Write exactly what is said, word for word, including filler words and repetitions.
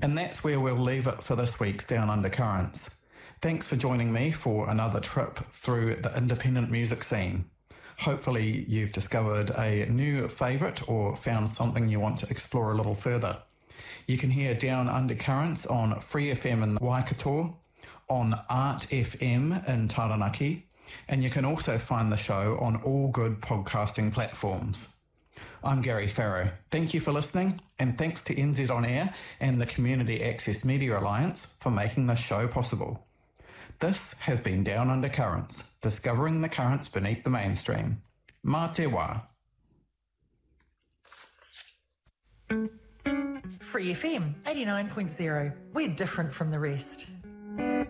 And that's where we'll leave it for this week's Down Under Currents. Thanks for joining me for another trip through the independent music scene. Hopefully you've discovered a new favourite or found something you want to explore a little further. You can hear Down Under Currents on Free F M in Waikato, on Art F M in Taranaki, and you can also find the show on all good podcasting platforms. I'm Gary Farrow. Thank you for listening, and thanks to N Z On Air and the Community Access Media Alliance for making this show possible. This has been Down Under Currents, discovering the currents beneath the mainstream. Mā te wā. Free F M eighty-nine point zero. We're different from the rest.